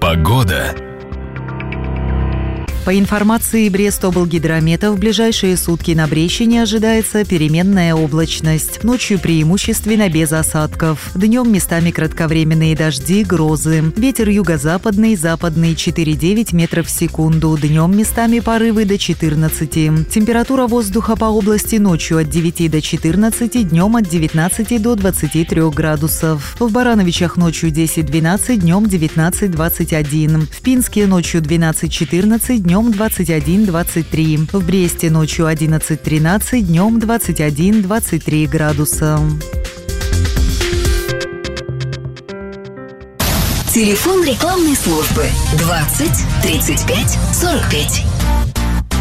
Погода. По информации Брестоблгидромета, в ближайшие сутки на Брещине ожидается переменная облачность. Ночью преимущественно без осадков. Днем местами кратковременные дожди, грозы. Ветер юго-западный, западный 4,9 метров в секунду. Днем местами порывы до 14. Температура воздуха по области ночью от 9 до 14, днем от 19 до 23 градусов. В Барановичах ночью 10-12, днем 19-21. В Пинске ночью 12-14, днем 21-23. В Бресте ночью 11-13, днем 21-23 градуса. Телефон рекламной службы 20 35 45.